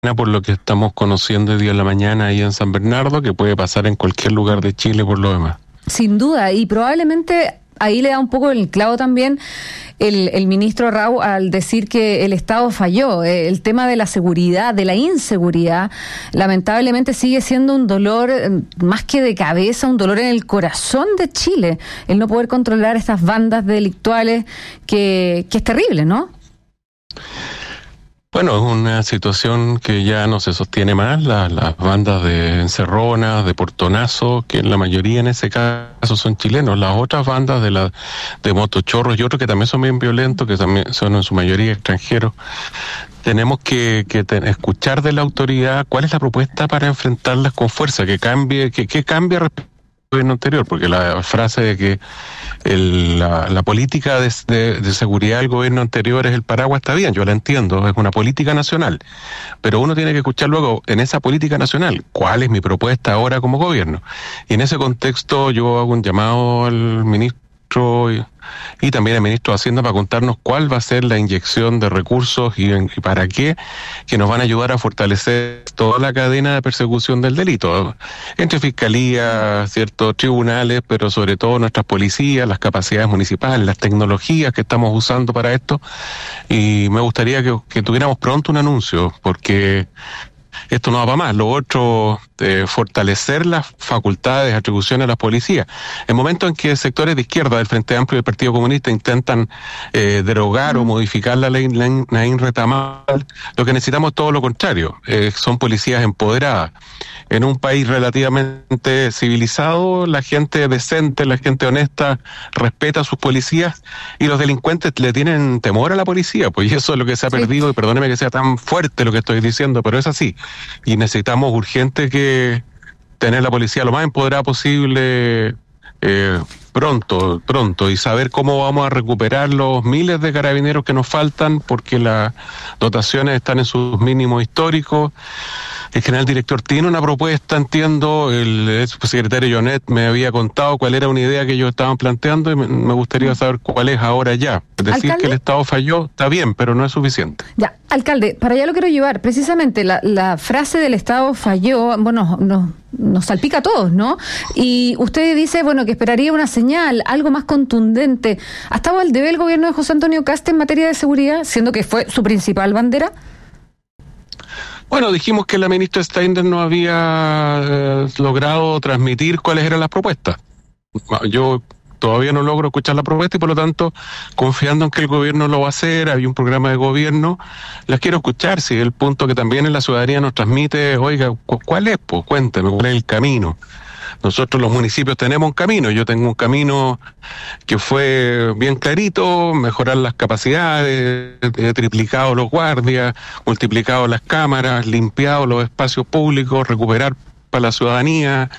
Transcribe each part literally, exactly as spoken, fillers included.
por lo que estamos conociendo hoy día en la mañana ahí en San Bernardo, que puede pasar en cualquier lugar de Chile por lo demás. Sin duda, y probablemente ahí le da un poco el clavo también el, el ministro Rau al decir que el Estado falló. El tema de la seguridad, de la inseguridad, lamentablemente sigue siendo un dolor más que de cabeza, un dolor en el corazón de Chile, el no poder controlar estas bandas delictuales que, que es terrible, ¿no? Bueno, es una situación que ya no se sostiene más, la, las bandas de encerronas, de portonazos, que la mayoría en ese caso son chilenos, las otras bandas de la de motochorros y otros que también son bien violentos, que también son en su mayoría extranjeros, tenemos que, que te, escuchar de la autoridad cuál es la propuesta para enfrentarlas con fuerza, que cambie, que, que cambie respecto al gobierno anterior, porque la frase de que el, la, la política de, de, de seguridad del gobierno anterior es el paraguas está bien, yo la entiendo, es una política nacional, pero uno tiene que escuchar luego en esa política nacional cuál es mi propuesta ahora como gobierno, y en ese contexto yo hago un llamado al ministro y, y también al ministro de Hacienda para contarnos cuál va a ser la inyección de recursos y, y para qué, que nos van a ayudar a fortalecer toda la cadena de persecución del delito, entre fiscalía, ciertos tribunales, pero sobre todo nuestras policías, las capacidades municipales, las tecnologías que estamos usando para esto, y me gustaría que, que tuviéramos pronto un anuncio, porque esto no va para más. Lo otro, eh, fortalecer las facultades, atribuciones a las policías. En momentos en que sectores de izquierda del Frente Amplio y del Partido Comunista intentan eh, derogar o modificar la ley Naín Retamal, lo que necesitamos es todo lo contrario. Eh, son policías empoderadas. En un país relativamente civilizado, la gente decente, la gente honesta respeta a sus policías, y los delincuentes le tienen temor a la policía, pues eso es lo que se ha perdido, y perdóneme que sea tan fuerte lo que estoy diciendo, pero es así. Y necesitamos urgente que tener la policía lo más empoderada posible, eh, pronto, pronto, y saber cómo vamos a recuperar los miles de carabineros que nos faltan, porque las dotaciones están en sus mínimos históricos. El general director tiene una propuesta, entiendo, el subsecretario Jonet me había contado cuál era una idea que ellos estaban planteando, y me gustaría saber cuál es ahora ya. Es decir, ¿alcalde? Que el Estado falló, está bien, pero no es suficiente. Ya, alcalde, para allá lo quiero llevar. Precisamente la, la frase del Estado falló, bueno, nos, nos salpica a todos, ¿no? Y usted dice, bueno, que esperaría una señal, algo más contundente. ¿Ha estado al debe el gobierno de José Antonio Kast en materia de seguridad, siendo que fue su principal bandera? Bueno, dijimos que la ministra Steiner no había eh, logrado transmitir cuáles eran las propuestas. Yo todavía no logro escuchar la propuesta y por lo tanto, confiando en que el gobierno lo va a hacer, hay un programa de gobierno, las quiero escuchar. Si el punto que también en la ciudadanía nos transmite, oiga, ¿cuál es? Pues cuénteme, ¿cuál es el camino? Nosotros los municipios tenemos un camino, yo tengo un camino que fue bien clarito, mejorar las capacidades, he triplicado los guardias, multiplicado las cámaras, limpiado los espacios públicos, recuperar para la ciudadanía,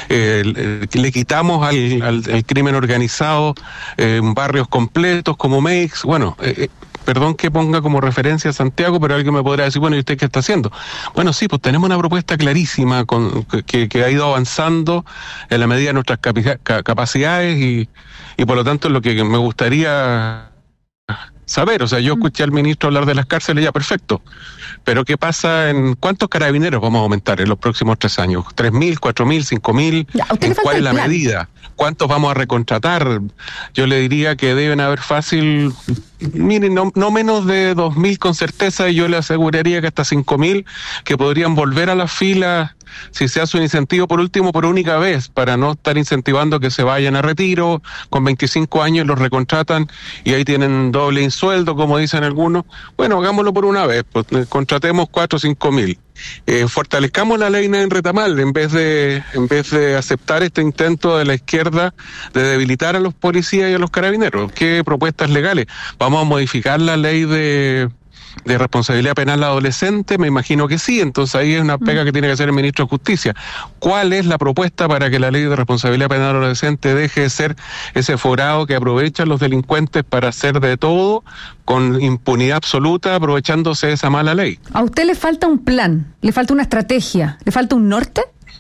eh, le quitamos al, al, al crimen organizado eh, barrios completos como Meix, bueno, eh, perdón que ponga como referencia a Santiago, pero alguien me podrá decir, bueno, ¿y usted qué está haciendo? Bueno, sí, pues tenemos una propuesta clarísima con, que, que ha ido avanzando en la medida de nuestras capi- capacidades y, y por lo tanto lo que me gustaría saber, o sea, yo escuché al ministro hablar de las cárceles, ya perfecto, pero ¿qué pasa en cuántos carabineros vamos a aumentar en los próximos tres años? ¿Tres mil, cuatro mil, cinco mil? ¿En cuál es la plan? medida? ¿Cuántos vamos a recontratar? Yo le diría que deben haber fácil, miren, no, no menos de dos mil con certeza, y yo le aseguraría que hasta cinco mil que podrían volver a las filas si se hace un incentivo por último, por única vez, para no estar incentivando que se vayan a retiro, con veinticinco años los recontratan y ahí tienen doble insueldo, como dicen algunos. Bueno, hagámoslo por una vez, pues contratemos cuatro o cinco mil. Eh, fortalezcamos la ley Naín Retamal en vez de en vez de aceptar este intento de la izquierda de debilitar a los policías y a los carabineros. ¿Qué propuestas legales? Vamos a modificar la ley de de responsabilidad penal adolescente, me imagino que sí, entonces ahí es una pega que tiene que hacer el ministro de Justicia. ¿Cuál es la propuesta para que la ley de responsabilidad penal adolescente deje de ser ese forado que aprovechan los delincuentes para hacer de todo con impunidad absoluta, aprovechándose de esa mala ley? ¿A usted le falta un plan? ¿Le falta una estrategia? ¿Le falta un norte?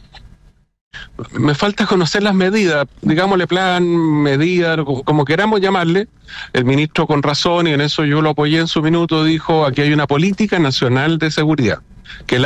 Me falta conocer las medidas, digámosle plan, medida, como queramos llamarle. El ministro con razón, y en eso yo lo apoyé en su minuto, dijo, aquí hay una política nacional de seguridad. que